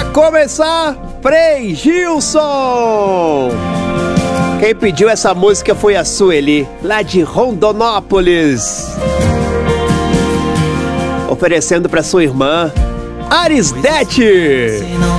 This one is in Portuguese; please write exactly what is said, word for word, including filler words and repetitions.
começar, Frei Gilson. Quem pediu essa música foi a Sueli, lá de Rondonópolis, oferecendo para sua irmã Arisdete.